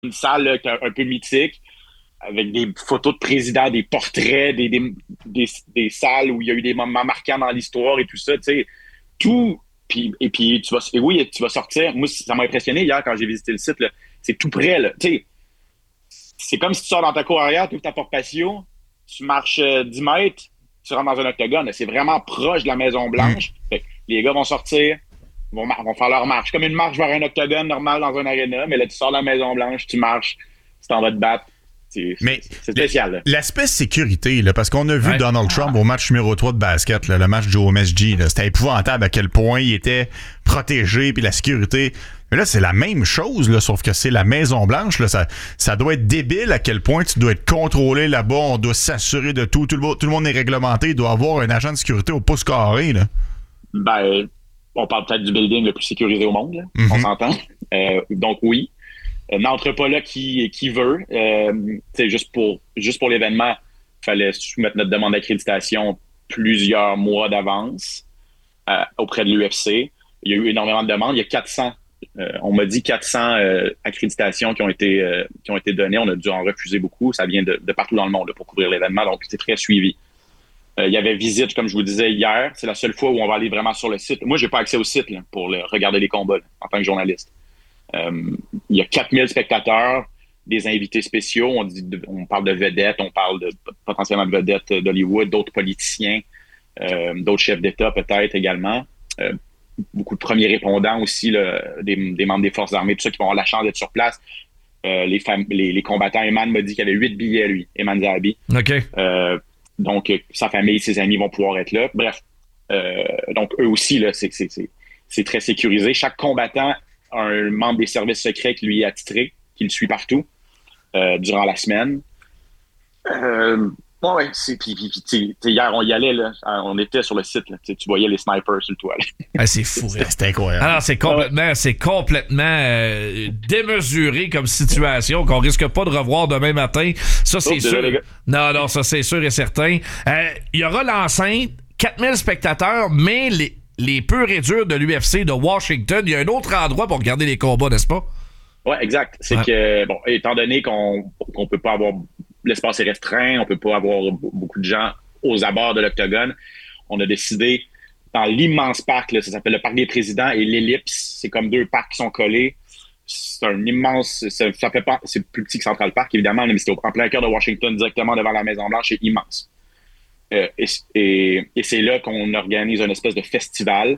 une salle là, un peu mythique, avec des photos de présidents, des portraits, des salles où il y a eu des moments marquants dans l'histoire et tout ça, tu sais, tout. Puis oui, tu vas sortir. Moi, ça m'a impressionné hier quand j'ai visité le site. Là, c'est tout près. Là. Tu sais, c'est comme si tu sors dans ta cour arrière, tu ouvres ta porte patio, tu marches 10 mètres, tu rentres dans un octogone. C'est vraiment proche de la Maison-Blanche. Fait que les gars vont sortir, vont faire leur marche. Comme une marche vers un octogone normal dans un aréna, mais là, tu sors de la Maison-Blanche, tu marches, tu t'en vas te battre. C'est spécial. Là. L'aspect sécurité, là, parce qu'on a vu Donald Trump au match numéro 3 de basket, là, le match du OMSG, là, c'était épouvantable à quel point il était protégé, puis la sécurité. Mais là, c'est la même chose, là, sauf que c'est la Maison-Blanche. Là, ça doit être débile à quel point tu dois être contrôlé là-bas, on doit s'assurer de tout. Tout le monde est réglementé, il doit avoir un agent de sécurité au pouce carré. Là. Ben, on parle peut-être du building le plus sécurisé au monde, là, on s'entend. Donc oui. N'entre pas là qui veut. Juste pour l'événement, il fallait soumettre notre demande d'accréditation plusieurs mois d'avance auprès de l'UFC. Il y a eu énormément de demandes. Il y a 400, on m'a dit 400 accréditations qui ont été données. On a dû en refuser beaucoup. Ça vient de partout dans le monde là, pour couvrir l'événement. Donc, c'est très suivi. Il y avait visite, comme je vous disais hier. C'est la seule fois où on va aller vraiment sur le site. Moi, j'ai pas accès au site là, pour regarder les combats là, en tant que journaliste. Il y a 4000 spectateurs, des invités spéciaux. On parle de vedettes, on parle potentiellement de vedettes d'Hollywood, d'autres politiciens, d'autres chefs d'État peut-être également. Beaucoup de premiers répondants aussi, là, des membres des forces armées, tout ça qui vont avoir la chance d'être sur place. Les combattants, Eman m'a dit qu'il y avait 8 billets, lui, Eman Zahabi. OK. Donc, sa famille, ses amis vont pouvoir être là. Bref, donc eux aussi, là, c'est très sécurisé. Chaque combattant un membre des services secrets qui lui est attitré, qui le suit partout durant la semaine. Hier, on y allait, là, on était sur le site, là, tu voyais les snipers sur le toit. C'est fou. C'était incroyable. Alors, c'est complètement démesuré comme situation qu'on risque pas de revoir demain matin. Ça, c'est sûr. Non, ça, c'est sûr et certain. Il y aura l'enceinte, 4000 spectateurs, mais les purs et durs de l'UFC de Washington, il y a un autre endroit pour regarder les combats, n'est-ce pas? Oui, exact. C'est que, bon, étant donné qu'on peut pas avoir, l'espace est restreint, on peut pas avoir beaucoup de gens aux abords de l'octogone, on a décidé, dans l'immense parc, là, ça s'appelle le Parc des Présidents et l'Ellipse, c'est comme deux parcs qui sont collés. C'est un immense, c'est plus petit que Central Park, évidemment, mais c'est en plein cœur de Washington, directement devant la Maison-Blanche, c'est immense. Et c'est là qu'on organise une espèce de festival.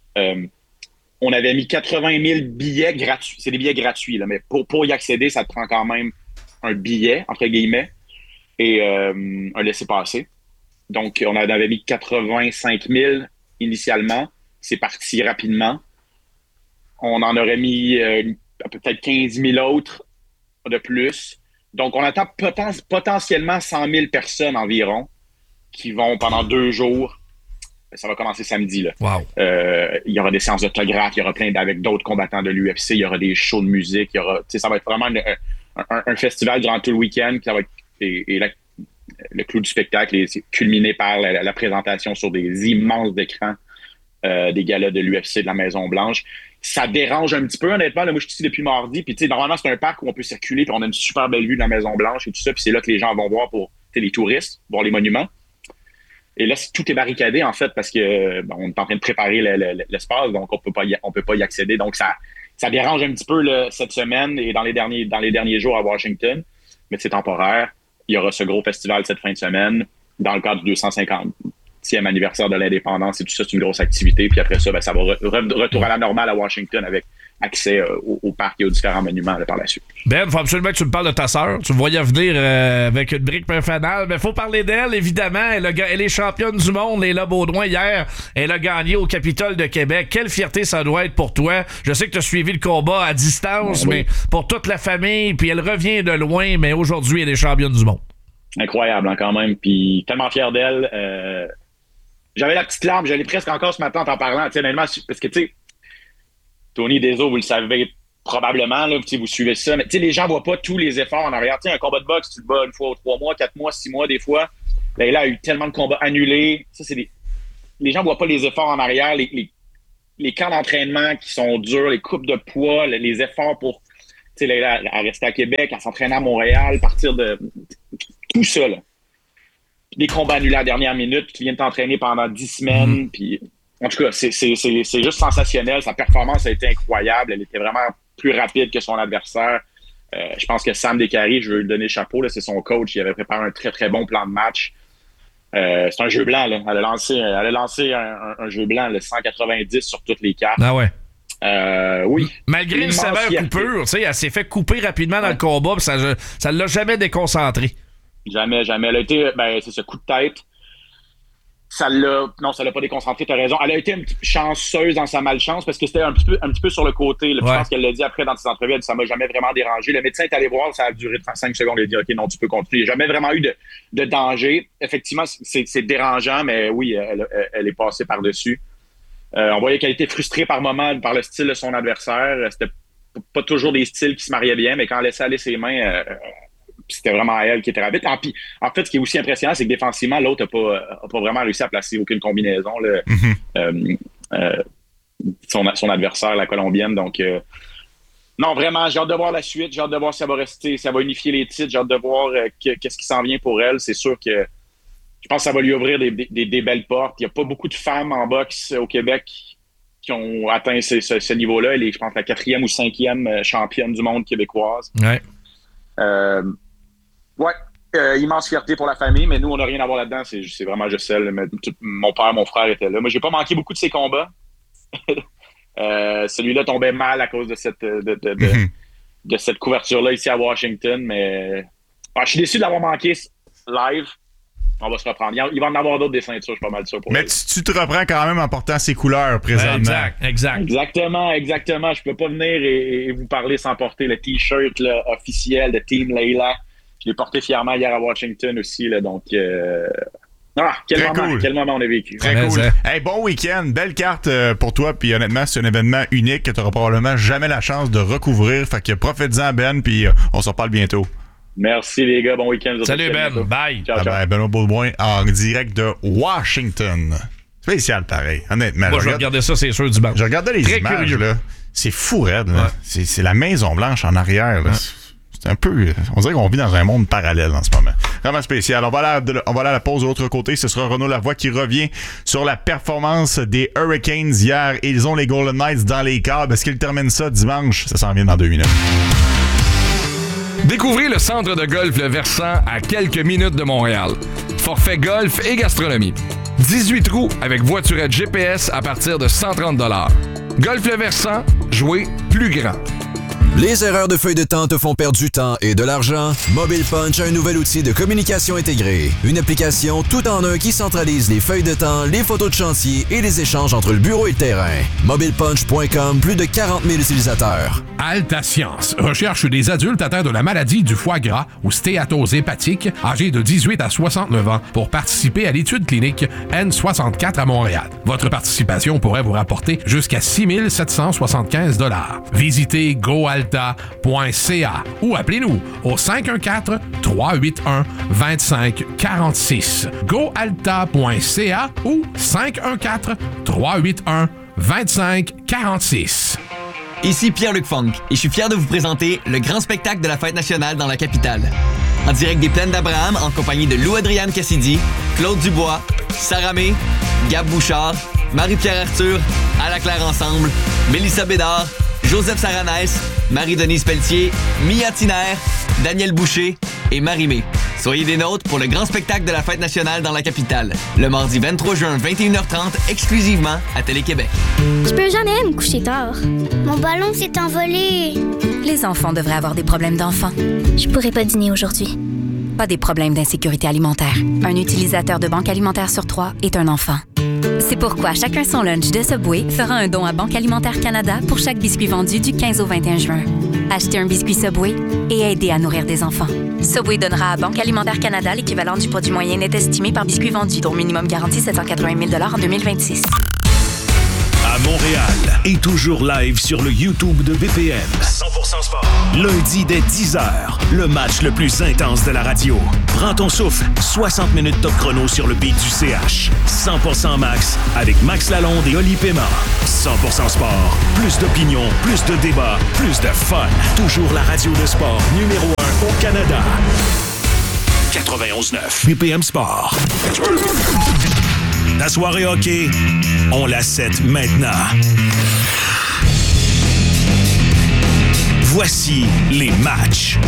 On avait mis 80 000 billets gratuits. C'est des billets gratuits, là, mais pour y accéder, ça te prend quand même un billet, entre guillemets, et un laissez-passer. Donc, on avait mis 85 000 initialement. C'est parti rapidement. On en aurait mis peut-être 15 000 autres de plus. Donc, on attend potentiellement 100 000 personnes environ qui vont pendant 2 jours. Ça va commencer samedi. Là. Wow. Il y aura des séances d'autographes, il y aura avec d'autres combattants de l'UFC, il y aura des shows de musique, ça va être vraiment un festival durant tout le week-end. Ça va être, le clou du spectacle est culminé par la présentation sur des immenses écrans des galas de l'UFC de la Maison-Blanche. Ça dérange un petit peu, honnêtement. Là, moi, je suis ici depuis mardi. Puis, normalement, c'est un parc où on peut circuler, puis on a une super belle vue de la Maison-Blanche et tout ça. Puis c'est là que les gens vont voir pour les touristes, voir les monuments. Et là, tout est barricadé, en fait, parce que on est en train de préparer l'espace, donc on peut pas y accéder. Donc, ça dérange un petit peu là, cette semaine et dans les derniers jours à Washington, mais c'est temporaire. Il y aura ce gros festival cette fin de semaine dans le cadre du 250e anniversaire de l'indépendance et tout ça, c'est une grosse activité. Puis après ça, ça va retour à la normale à Washington avec accès au parc et aux différents monuments là, par la suite. Ben, il faut absolument que tu me parles de ta sœur. Tu me voyais venir avec une brique fanale. Mais il faut parler d'elle, évidemment. Elle est championne du monde, Léla Baudouin. Hier, elle a gagné au Capitole de Québec. Quelle fierté ça doit être pour toi. Je sais que tu as suivi le combat à distance, mais pour toute la famille, puis elle revient de loin, mais aujourd'hui, elle est championne du monde. Incroyable, hein, quand même. Puis tellement fier d'elle. J'avais la petite larme, j'allais presque encore ce matin en t'en parlant. Honnêtement, parce que, tu sais, Tony Deso, vous le savez probablement, là, vous suivez ça, mais les gens ne voient pas tous les efforts en arrière. Un combat de boxe, tu le bats une fois, 3 mois, 4 mois, 6 mois, des fois. Là, a eu tellement de combats annulés. Ça, les gens ne voient pas les efforts en arrière, les camps d'entraînement qui sont durs, les coupes de poids, les efforts pour Leila, à rester à Québec, à s'entraîner à Montréal, partir de tout ça, là. Des combats annulés à la dernière minute, puis tu viens de t'entraîner pendant 10 semaines, puis en tout cas, c'est juste sensationnel. Sa performance a été incroyable. Elle était vraiment plus rapide que son adversaire. Je pense que Sam Descaries, je veux lui donner le chapeau, là, c'est son coach. Il avait préparé un très, très bon plan de match. C'est un jeu blanc, là. Elle a lancé un jeu blanc, le 190 sur toutes les cartes. Ah ouais. Oui. Malgré une sévère coupure, elle s'est fait couper rapidement dans le combat, puis ça ne l'a jamais déconcentré. Jamais. Elle a été, c'est ce coup de tête. Ça l'a pas déconcentré, t'as raison. Elle a été un petit peu chanceuse dans sa malchance parce que c'était un petit peu sur le côté. Là. Ouais. Je pense qu'elle l'a dit après dans ses entrevues, elle dit, ça m'a jamais vraiment dérangé. Le médecin est allé voir, ça a duré 35 secondes. Il a dit, OK, non, tu peux continuer. Il n'y a jamais vraiment eu de danger. Effectivement, c'est dérangeant, mais oui, elle est passée par-dessus. On voyait qu'elle était frustrée par moments par le style de son adversaire. C'était pas toujours des styles qui se mariaient bien, mais quand elle laissait aller ses mains, c'était vraiment elle qui était rapide. En fait, ce qui est aussi impressionnant, c'est que défensivement, l'autre n'a pas vraiment réussi à placer aucune combinaison. Son adversaire, la Colombienne. Donc, non, vraiment, j'ai hâte de voir la suite. J'ai hâte de voir si ça va rester, si ça va unifier les titres. J'ai hâte de voir qu'est-ce qui s'en vient pour elle. C'est sûr que je pense que ça va lui ouvrir des belles portes. Il n'y a pas beaucoup de femmes en boxe au Québec qui ont atteint ce niveau-là. Elle est, je pense, la 4e ou 5e championne du monde québécoise. Ouais. Immense fierté pour la famille, mais nous, on n'a rien à voir là-dedans. C'est vraiment juste elle. Mon père, mon frère étaient là. Moi, j'ai pas manqué beaucoup de ces combats. Celui-là tombait mal à cause de cette couverture-là ici à Washington, mais je suis déçu de l'avoir manqué live. On va se reprendre. Il va en avoir d'autres des ceintures, je suis pas mal sûr pour mais tu te reprends quand même en portant ses couleurs présentement. Exact. Exactement. Je peux pas venir et vous parler sans porter le T-shirt là, officiel de Team Leila. Je l'ai porté fièrement hier à Washington aussi. Là, donc, quel moment on a vécu. Très cool. Hey, bon week-end. Belle carte pour toi. Puis honnêtement, c'est un événement unique que tu n'auras probablement jamais la chance de recouvrir. Fait que profite-en, Ben, puis on se reparle bientôt. Merci les gars, bon week-end. Salut Ben, bye. Ciao. Benoît Baudouin en direct de Washington. Spécial pareil, honnêtement. Moi, je vais regarder ça, c'est sûr, du banc. Je regardais les très images, curieux. là. C'est fou, raide. Ouais. C'est la Maison Blanche en arrière. Là. Ouais. C'est un peu... On dirait qu'on vit dans un monde parallèle en ce moment. Vraiment spécial. On va aller à la pause de l'autre côté. Ce sera Renaud Lavoie qui revient sur la performance des Hurricanes hier. Ils ont les Golden Knights dans les câbles. Est-ce qu'ils terminent ça dimanche? Ça s'en vient dans 2 minutes. Découvrez le centre de golf Le Versant à quelques minutes de Montréal. Forfait golf et gastronomie. 18 trous avec voiturette GPS à partir de 130 $. Golf Le Versant, jouez plus grand. Les erreurs de feuille de temps te font perdre du temps et de l'argent? Mobile Punch a un nouvel outil de communication intégrée. Une application tout en un qui centralise les feuilles de temps, les photos de chantier et les échanges entre le bureau et le terrain. MobilePunch.com, plus de 40 000 utilisateurs. Alta Science recherche des adultes atteints de la maladie du foie gras ou stéatose hépatique, âgés de 18 à 69 ans, pour participer à l'étude clinique N64 à Montréal. Votre participation pourrait vous rapporter jusqu'à 6 775 $. Visitez goalta.ca ou appelez-nous au 514-381-2546. goalta.ca ou 514-381-2546. Ici Pierre-Luc Funk et je suis fier de vous présenter le grand spectacle de la Fête nationale dans la capitale. En direct des Plaines d'Abraham en compagnie de Lou-Adrienne Cassidy, Claude Dubois, Sarah May, Gab Bouchard, Marie-Pierre Arthur, À la Claire Ensemble, Mélissa Bédard, Joseph Saranès, Marie-Denise Pelletier, Mia Tiner, Daniel Boucher et Marie-Mé. Soyez des nôtres pour le grand spectacle de la Fête nationale dans la capitale, le mardi 23 juin, 21h30, exclusivement à Télé-Québec. Je peux jamais me coucher tard. Mon ballon s'est envolé. Les enfants devraient avoir des problèmes d'enfants. Je pourrais pas dîner aujourd'hui. Pas des problèmes d'insécurité alimentaire. Un utilisateur de Banque Alimentaire sur 3 est un enfant. C'est pourquoi Chacun son lunch de Subway fera un don à Banque Alimentaire Canada pour chaque biscuit vendu du 15 au 21 juin. Achetez un biscuit Subway et aidez à nourrir des enfants. Subway donnera à Banque Alimentaire Canada l'équivalent du produit moyen net estimé par biscuit vendu, dont minimum garanti 780 000 en 2026. À Montréal et toujours live sur le YouTube de BPM. 100% sport. Lundi dès 10h, le match le plus intense de la radio. Prends ton souffle, 60 minutes top chrono sur le beat du CH. 100% Max, avec Max Lalonde et Oli Paiement. 100% sport, plus d'opinion, plus de débats, plus de fun. Toujours la radio de sport numéro 1 au Canada. 91.9 BPM Sport. La soirée hockey, on la set maintenant. Voici les matchs.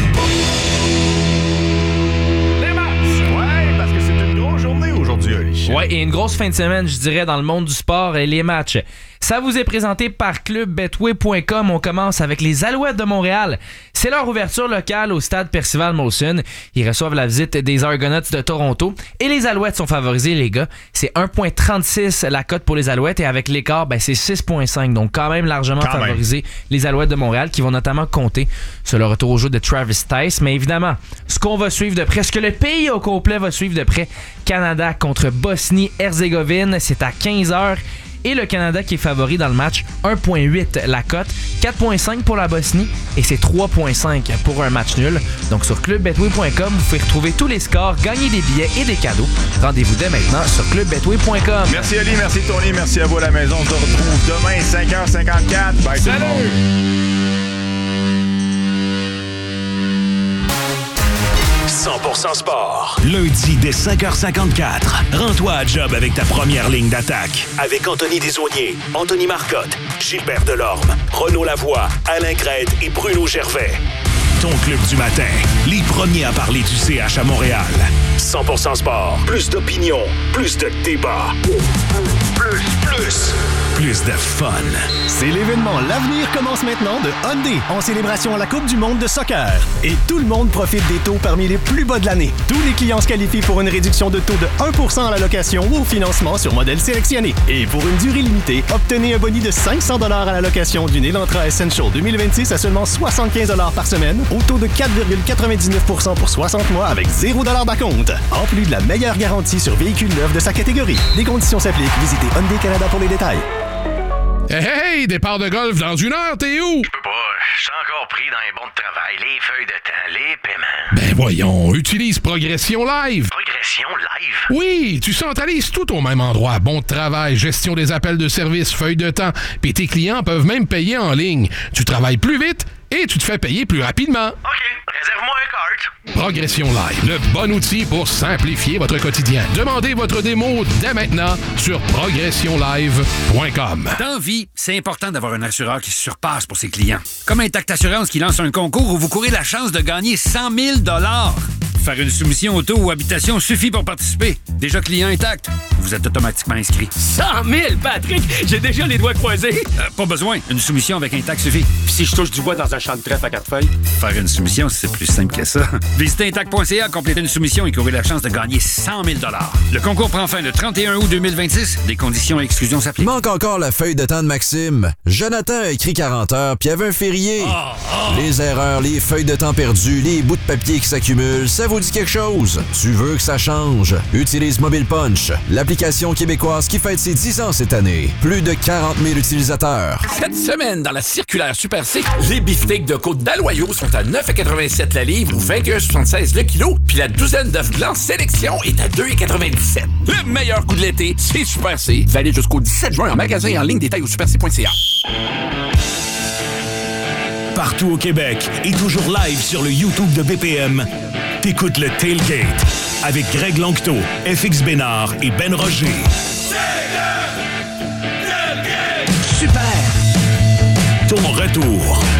Les matchs! Ouais, parce que c'est une grosse journée aujourd'hui, Oli. Ouais, et une grosse fin de semaine, je dirais, dans le monde du sport et les matchs. Ça vous est présenté par clubbetway.com. On commence avec les Alouettes de Montréal. C'est leur ouverture locale au stade Percival Molson. Ils reçoivent la visite des Argonauts de Toronto. Et les Alouettes sont favorisés, les gars. C'est 1,36 la cote pour les Alouettes. Et avec l'écart, c'est 6,5. Donc quand même largement favorisés, les Alouettes de Montréal, qui vont notamment compter sur le retour au jeu de Travis Tice. Mais évidemment, ce qu'on va suivre de près, ce que le pays au complet va suivre de près, Canada contre Bosnie-Herzégovine. C'est à 15h. Et le Canada qui est favori dans le match, 1,8 la cote, 4,5 pour la Bosnie et c'est 3,5 pour un match nul. Donc sur clubbetway.com, vous pouvez retrouver tous les scores, gagner des billets et des cadeaux. Rendez-vous dès maintenant sur clubbetway.com. Merci Ali, merci Tony, merci à vous à la maison. On se retrouve demain 5h54. Bye. Salut! 100% sport. Lundi dès 5h54. Rends-toi à job avec ta première ligne d'attaque. Avec Anthony Desaulniers, Anthony Marcotte, Gilbert Delorme, Renaud Lavoie, Alain Crête et Bruno Gervais. Ton club du matin. Les premiers à parler du CH à Montréal. 100% sport. Plus d'opinion. Plus de débat. Plus de fun. C'est l'événement L'Avenir commence maintenant de Hyundai en célébration à la Coupe du monde de soccer. Et tout le monde profite des taux parmi les plus bas de l'année. Tous les clients se qualifient pour une réduction de taux de 1% à la location ou au financement sur modèle sélectionné. Et pour une durée limitée, obtenez un boni de 500 $ à la location d'une Elantra Essential 2026 à seulement 75 $ par semaine, au taux de 4,99% pour 60 mois avec 0 $ d'acompte. En plus de la meilleure garantie sur véhicules neufs de sa catégorie. Des conditions s'appliquent. Visitez Hyundai Canada pour les détails. Hey, départ de golf dans 1 heure, t'es où? Je peux pas, je suis encore pris dans les bons de travail, les feuilles de temps, les paiements. Ben voyons, utilise Progression Live. Progression Live? Oui, tu centralises tout au même endroit. Bon de travail, gestion des appels de service, feuilles de temps, puis tes clients peuvent même payer en ligne. Tu travailles plus vite et tu te fais payer plus rapidement. OK, réserve-moi un cart. Progression Live, le bon outil pour simplifier votre quotidien. Demandez votre démo dès maintenant sur progressionlive.com. Dans vie, c'est important d'avoir un assureur qui se surpasse pour ses clients. Comme Intact Assurance qui lance un concours où vous courez la chance de gagner 100 000 $. Faire une soumission auto ou habitation suffit pour participer. Déjà client Intact, vous êtes automatiquement inscrit. 100 000, Patrick! J'ai déjà les doigts croisés. Pas besoin. Une soumission avec Intact suffit. Puis si je touche du bois dans un champ de trèfle à 4 feuilles? Faire une soumission, c'est plus simple que ça. Visitez Intact.ca, complétez une soumission et courez la chance de gagner 100 000 $. Le concours prend fin le 31 août 2026. Des conditions et exclusions s'appliquent. Il manque encore la feuille de temps de Maxime. Jonathan a écrit 40 heures, puis il y avait un férié. Les erreurs, les feuilles de temps perdues, les bouts de papier qui s'accumulent, ça vous dit quelque chose? Tu veux que ça change? Utilise Mobile Punch, l'application québécoise qui fête ses 10 ans cette année. Plus de 40 000 utilisateurs. Cette semaine, dans la circulaire Super C, les beefsteaks de côte d'Aloyau sont à 9,87 la livre ou 21,76 le kilo, puis la douzaine d'œufs blancs sélection est à 2,97. Le meilleur coup de l'été, c'est Super C. Valide jusqu'au 17 juin en magasin et en ligne, détail au superc.ca. Partout au Québec et toujours live sur le YouTube de BPM, t'écoutes le Tailgate avec Greg Longto, FX Bénard et Ben Roger. Super! Ton retour